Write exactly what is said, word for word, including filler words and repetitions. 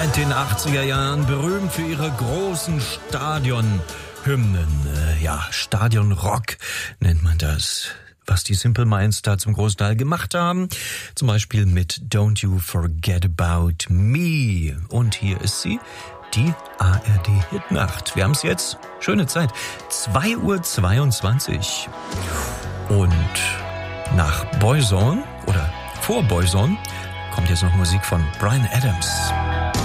Seit den achtziger Jahren berühmt für ihre großen Stadionhymnen. Äh, ja, Stadionrock nennt man das. Was die Simple Minds da zum Großteil gemacht haben. Zum Beispiel mit Don't You Forget About Me. Und hier ist sie, die A R D-Hitnacht. Wir haben es jetzt. Schöne Zeit. zwei Uhr zweiundzwanzig. Und nach Boyzone oder vor Boyzone kommt jetzt noch Musik von Bryan Adams.